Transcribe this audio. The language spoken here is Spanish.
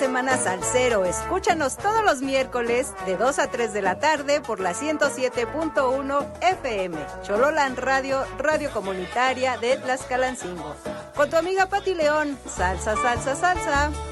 semana salsero. Escúchanos todos los miércoles de 2 a 3 de la tarde por la 107.1 FM. Chololan Radio, radio comunitaria de Tlaxcalancingo. Con tu amiga Pati León. Salsa, salsa, salsa.